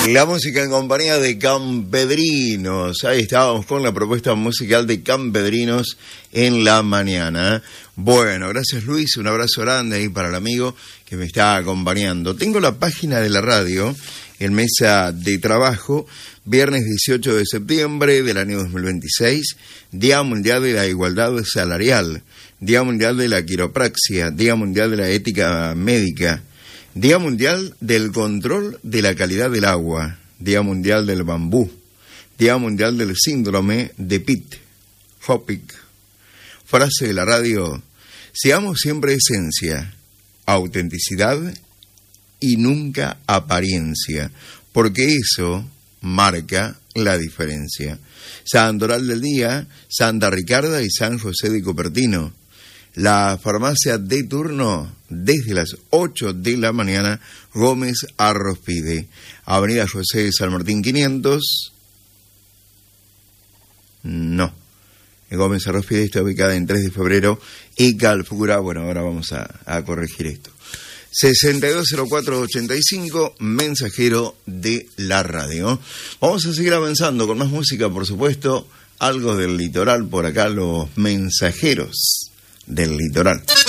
La música en compañía de Campedrinos. Ahí estábamos con la propuesta musical de Campedrinos en la mañana. Bueno, gracias Luis, un abrazo grande ahí para el amigo que me está acompañando. Tengo la página de la radio en mesa de trabajo, viernes 18 de septiembre del año 2026, Día Mundial de la Igualdad Salarial, Día Mundial de la Quiropraxia, Día Mundial de la Ética Médica, Día Mundial del Control de la Calidad del Agua, Día Mundial del Bambú, Día Mundial del Síndrome de Pitt-Hopkins. Frase de la radio: seamos siempre esencia, autenticidad y nunca apariencia, porque eso marca la diferencia. Santoral del día, Santa Ricarda y San José de Cupertino. La farmacia de turno desde las 8 de la mañana, Gómez Arrospide, Avenida José de San Martín 500. No, Gómez Arrospide está ubicada en 3 de febrero y Calfucura. Bueno, ahora vamos a corregir esto. 620485, mensajero de la radio. Vamos a seguir avanzando con más música, por supuesto, algo del litoral por acá, los mensajeros del litoral.